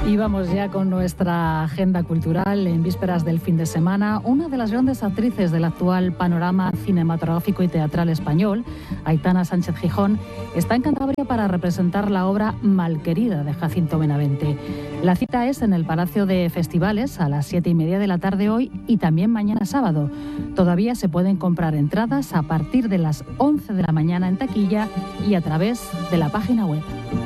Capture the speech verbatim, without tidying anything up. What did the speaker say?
Y vamos ya con nuestra agenda cultural en vísperas del fin de semana. Una de las grandes actrices del actual panorama cinematográfico y teatral español, Aitana Sánchez Gijón, está en Cantabria para representar la obra Malquerida de Jacinto Benavente. La cita es en el Palacio de Festivales a las siete y media de la tarde hoy y también mañana sábado. Todavía se pueden comprar entradas a partir de las once de la mañana en taquilla y a través de la página web.